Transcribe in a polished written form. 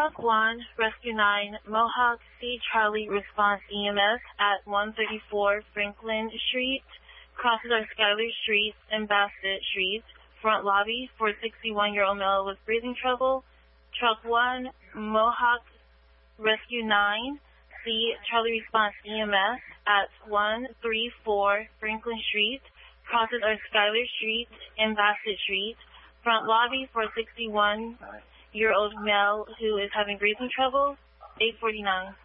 Truck 1, Rescue 9, Mohawk C. Charlie Response EMS at 134 Franklin Street, crosses our Schuyler Street and Bassett Street, front lobby for 61-year-old male with breathing trouble. Truck 1, Mohawk Rescue 9, C. Charlie Response EMS at 134 Franklin Street, crosses our Schuyler Street and Bassett Street, front lobby for 61-year-old male who is having breathing trouble, 849.